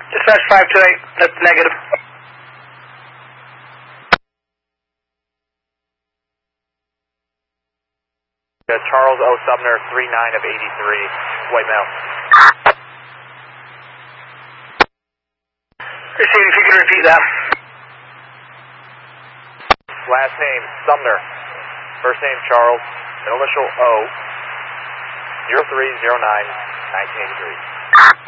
Dispatch 528, that's negative. Charles O. Sumner, 39 of 83, white male. Receiving, if you can repeat that. Last name, Sumner. First name, Charles. Middle initial O. 0309 1983.